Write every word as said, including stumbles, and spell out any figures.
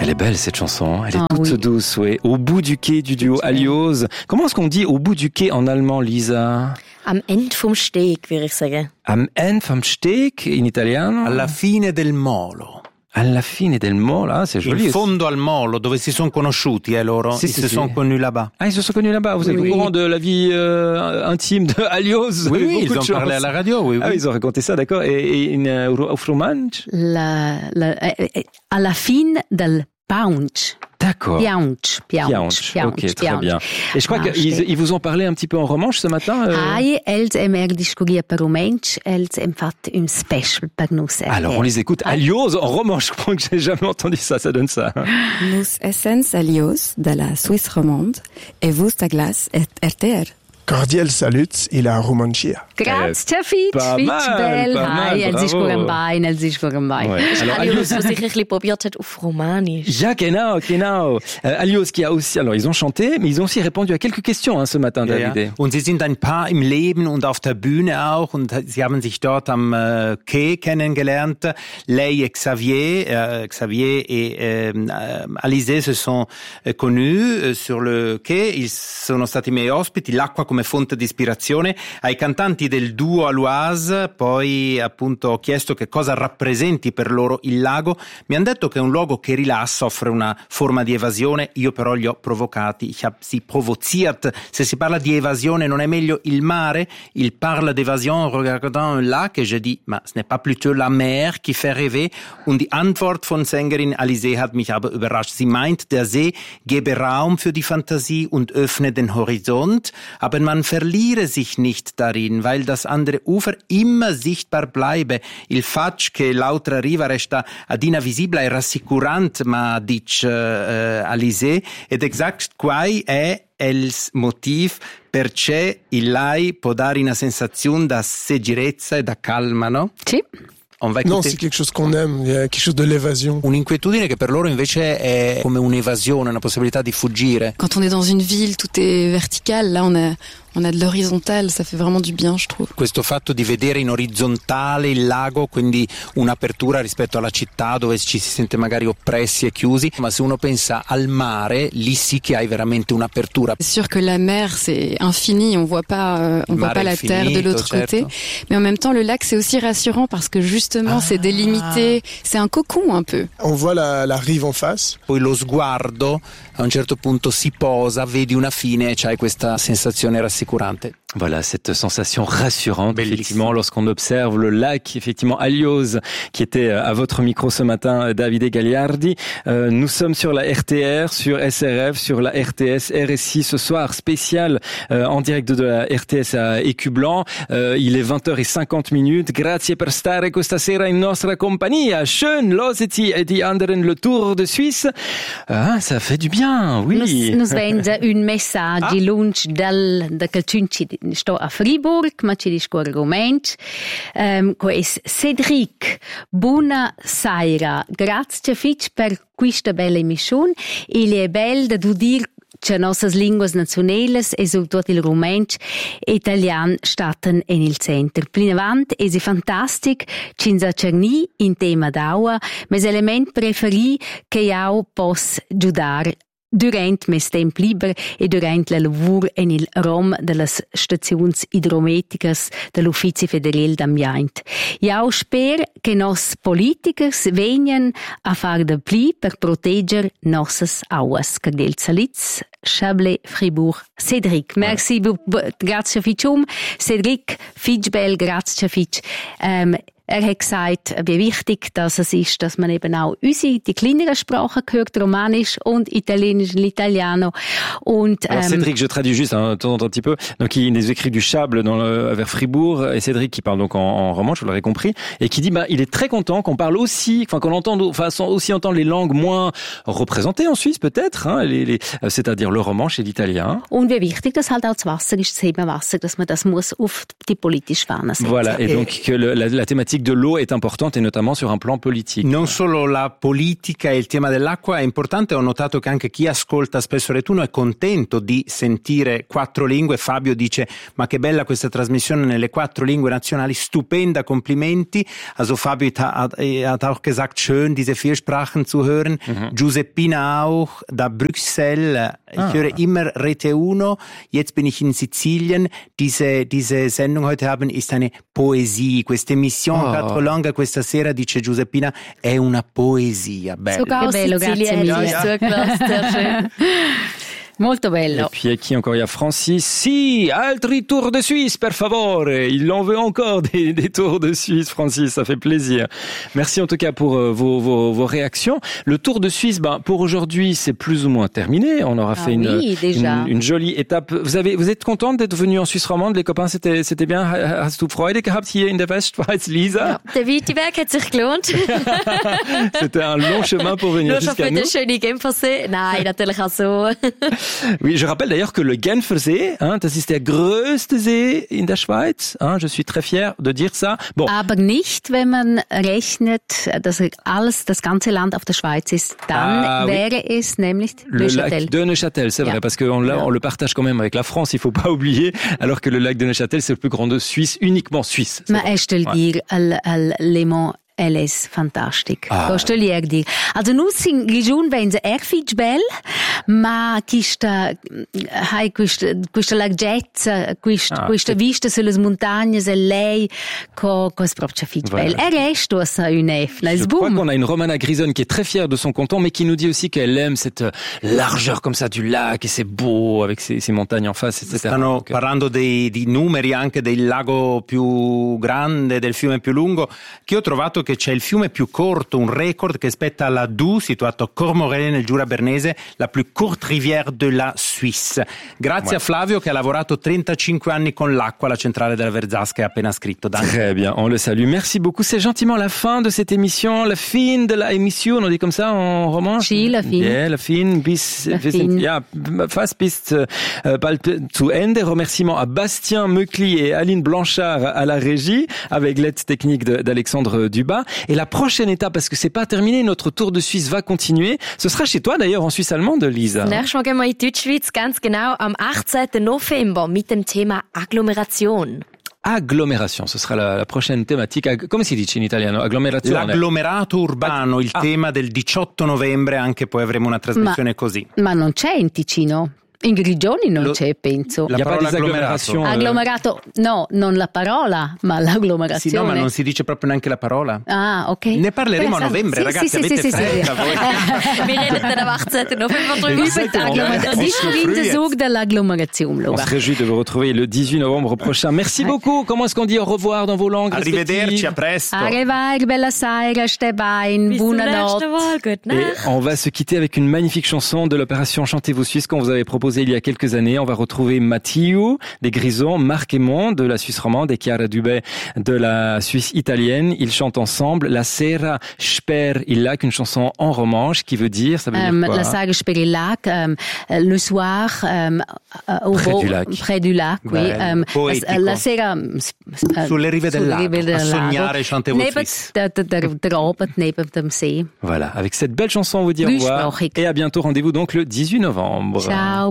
Elle est belle cette chanson, elle est ah, toute oui. douce, oui. Au bout du quai du duo Alios. Comment est-ce qu'on dit au bout du quai en allemand, Lisa? Am Ende vom Steg, würde ich sagen. Am Ende vom Steg, in italiano? Alla fine del molo. Alla fine del molo, ah, c'est joli. In fondo al molo, dove si sono conosciuti, eh, loro. Si, Ils si, se si. sont connus là-bas. Ah, ils se sont connus là-bas. Vous êtes Oui. au courant de la vie euh, intime de Alios? Oui, oui, Beaucoup ils de ont choses. parlé à la radio, oui, oui. Ah, ils ont raconté ça, d'accord. Et, et in, uh, auf Romansch? La, la, eh, eh, alla fine del Pounce. D'accord. Piaunch, Piaunch, Piaunch. Ok, très bien. Et je crois Ah, qu'ils je- ils vous ont parlé un petit peu en romanche ce matin. euh Ai, els em er discuria per romensch, els em fat un special per nus. Alors, on les écoute. Alios en romanche. Je crois que j'ai jamais entendu ça. Ça donne ça. Nous essens Alios de la Suisse romande et vous da glas et R T R. Cordial salut, il a romancia. Grazie, Fitch, Pas Fitch, mal, bel. pas mal, Hai, els is bravo. vor bein, els is vor bein. Ouais. Alors, Alios, was ich ein bisschen probiert hat auf Romanisch. Ja, genau, genau. Euh, Alios qui a aussi, alors ils ont chanté, mais ils ont aussi répondu à quelques questions hein, ce matin, Ja, Davide. ja. Und sie sind ein Paar im Leben und auf der Bühne auch und sie haben sich dort am äh, Quai kennengelernt. Lei et Xavier, euh, Xavier et euh, Alizé se sont euh, connus euh, sur le quai. Ils sono stati miei ospiti, l'acqua come fonte di ispirazione. Ai cantanti del duo Aloise poi appunto ho chiesto che cosa rappresenti per loro il lago. Mi hanno detto che è un luogo che rilassa, offre una forma di evasione. Io però li ho provocati. Ich hab sie provoziert. Se si parla di evasione non è meglio il mare? Il parle d'évasion en regardant un lac et je dis, ma ce n'est pas plutôt la mer qui fait rêver? Und die Antwort von Sängerin Alizé hat mich aber überrascht. Sie meint, der See gebe Raum für die Fantasie und öffne den Horizont, aber man verliere sich nicht darin, weil das andere Ufer immer sichtbar bleibe. Il fatto che l'altra riva resta ad invisibile è rassicurante, ma dice uh, Alizé, ed exact quai è il motivo perché il lei può dare una sensazione da sicurezza e da calma, no? Sì. On va Non, écouter. c'est quelque chose qu'on aime, il y a quelque chose de l'évasion. Un'inquietudine che per loro invece è come un'evasione, una possibilità di fuggire. Quand on est dans une ville, tout est vertical. Là, on a, on a de l'horizontal. Ça fait vraiment du bien, je trouve. Questo fatto di vedere in orizzontale il lago, quindi un'apertura rispetto alla città dove ci si sente magari oppressi e chiusi, ma se uno pensa al mare, lì sì che hai veramente un'apertura. C'est sûr que la mer, c'est infini. On voit pas, euh, on Le voit mare pas la infinito, terre de l'autre certo. côté. Mais en même temps, le lac, c'est aussi rassurant parce que justement, c'est délimité. C'est un cocon un peu. On voit la, la rive en face. Poi lo sguardo a un certo punto si posa, vedi una fine e c'hai questa sensazione rassicurante. Voilà, cette sensation rassurante, Bellissime. effectivement, lorsqu'on observe le lac, effectivement, Alios, qui était à votre micro ce matin, Davide Gagliardi. Euh, nous sommes sur la R T R, sur S R F, sur la R T S, R S I ce soir, spécial euh, en direct de la R T S à Écublanc. Euh, il est vingt heures cinquante minutes. Grazie per stare questa sera in nostra compagnia. Schön, loset Sie die anderen le Tour de Suisse. Ah, ça fait du bien, oui. Nus, nus vende un messaggio lunch dal da Calcunci sto a Fribourg, ma ci discorre romensch. Um, es Cedric, buona sera. Grazie fitch per questa bella emissione. Il è bel da du dir che nossas linguas nazionales e soprattutto il romensch e italian statten en il center. Plinavant es fantastic cinza cerni in tema d'aua, mes element preferi che jau pos giudar durant mes temp liber e durant la lavur en il rom de las staziuns hidrometricas de l'Uffizi Federal d'Ambient. Jau sper che nos politicers venien a far de pli per proteger nossas auas. Cardel Salitz, Chablais, Fribourg, Cédric. Merci, bu- bu- grazie Fitschum. Cédric, Fitschbel, grazie Fitsch. Ähm, Er hat gesagt, wie wichtig dass es ist, dass man eben auch unsere, die kleineren Sprachen hört, Romanisch und Italienisch, l'italiano. Und, Alors ähm, Cédric, je traduis juste hein, un, un petit peu. Donc il nous écrit du Chable dans le, vers Fribourg et Cédric qui parle donc en, en romanche, vous l'aurez compris, et qui dit bah il est très content qu'on parle aussi, enfin qu'on entende, enfin aussi entendre les langues moins représentées en Suisse peut-être, hein, les, les, c'est-à-dire le romanche et l'italien. und wie wichtig das halt auch das Wasser ist, das Hebenwasser, dass man das muss auf die politische Fahne setzen. Voilà, et donc que le, la, la thématique thématique de l'eau est importante et notamment sur un plan politique. Non solo la politica e il tema dell'acqua è importante, ho notato che anche chi ascolta spesso Retuno è contento di sentire quattro lingue. Fabio dice: ma che bella questa trasmissione nelle quattro lingue nazionali, stupenda, complimenti. Also Fabio hat, hat auch gesagt, schön diese vier Sprachen zu hören. Mhm. Giuseppina auch, da Bruxelles, ich ah. höre immer Rete Uno, jetzt bin ich in Sizilien. Diese, diese Sendung heute Abend ist eine Poesie, questa emissione oh. quattro langue questa sera, dice Giuseppina, è una poesia. Bello. Sogar aus Sizilien ja, ja. Molto bello. Et puis à qui encore? Il y a Francis. Si, altri tour de Suisse, per favore. Il en veut encore des, des tours de Suisse, Francis. Ça fait plaisir. Merci en tout cas pour euh, vos, vos, vos réactions. Le tour de Suisse, ben, pour aujourd'hui, c'est plus ou moins terminé. On aura ah fait oui, une, déjà. une, une jolie étape. Vous avez, vous êtes contente d'être venue en Suisse romande? Les copains, c'était, c'était bien. Hast du Freude gehabt hier in der Westschweiz, Lisa? Ja, der weite Weg hat sich gelohnt. C'était un long chemin pour venir Nur schon jusqu'à für nous. den schönen Genfersee? Nein, natürlich auch so. Oui, je rappelle d'ailleurs que le Genfersee, hein, das ist der größte See in der Schweiz. Hein, je suis très fier de dire ça. Bon. Aber nicht, wenn man rechnet, dass alles, das ganze Land auf der Schweiz ist. Dann ah, wäre oui. es nämlich le lac de Neuchâtel, c'est vrai, ja. parce qu'on on le partage quand même avec la France, il faut pas oublier, alors que le lac de Neuchâtel, c'est le plus grand de Suisse, uniquement suisse. Ma estel dir al, al Lemon Elles fantastic. Ah. Questo gli er dir. Also nu sin region venze erfig bel, ma quista hai questa questa larghezza, questa ah, questa vista sulle montagne e lei co co proprio fig bel. Er reste ça une efna. Je crois qu'on a une Romana Grisone qui est très fière de son canton, mais qui nous dit aussi qu'elle aime cette largeur comme ça du lac et c'est beau avec ces, ces montagnes en face, et cetera. Stanno Donc, parlando dei, di numeri anche del lago più grande, del fiume più lungo, che ho trovato che c'è il fiume più corto, un record che spetta alla Doubs, situato a Cormorelle nel Giura Bernese, la più courte rivière de la Suisse. Grazie ouais. a Flavio che ha lavorato trentacinque anni con l'acqua alla centrale della Verzasca e ha appena scritto. Danke. Très bien, on le salue. Merci beaucoup. C'est gentiment la fin de cette émission, la fin de la émission, on dit comme ça en roman? Si, la fin. Yeah, la fin, bis, la bis, fin. Ja, fast bis äh, bald zu Ende. Remerciements à Bastien Meucli et Aline Blanchard à la régie, avec l'aide technique de, d'Alexandre Dubas. Et la prochaine étape, parce que c'est pas terminé, notre tour de Suisse va continuer. Ce sera chez toi d'ailleurs en Suisse allemande, Lisa. Nächstes Mal gehen wir in die Deutschschweiz, ganz genau am achtzehnten November mit dem Thema Agglomeration. Agglomération, ce sera la, la prochaine thématique. Come si dice in italiano? Agglomerazione. L'agglomerato urbano, il ah. tema del diciotto novembre, anche poi avremo una trasmissione ma, così. Ma non c'è in Ticino? In Grigioni non Lo, c'è, penso. La parola agglomerazione. Agglomerato, no, non la parola, ma l'agglomerazione. Sì, no, ma non si dice proprio neanche la parola. Ah, ok. Ne parleremo a novembre, sì, ragazzi, sì, avete sì, fretta sì, voi. Wir reden dann am achtzehnten November drüber. Discipline de l'agglomération. On se réjouit de vous retrouver le dix-huit novembre prochain. Merci beaucoup. Comment est-ce qu'on dit au revoir dans vos langues Arrivederci, a presto. Arrivederci, bella sera, Stebein, buonanotte. Et on va se quitter avec une magnifique chanson de l'opération Chantez-vous Suisse qu'on vous avait proposée il y a quelques années. On va retrouver Mathieu des Grisons, Marc Aymon de la Suisse romande et Chiara Dubé de la Suisse italienne. Ils chantent ensemble La Sera sper il lac, une chanson en romanche qui veut dire, ça veut dire um, quoi? La Sera sper il lac, um, le soir um, au près, beau, du lac. près du lac. Oui. Um, la Sera uh, sulle rive del lago, a sognare Chantez-vous Suisse. Der, der, der Abend neben dem See. Voilà, avec cette belle chanson on vous dit au revoir et à bientôt. Rendez-vous donc le dix-huit novembre. Ciao.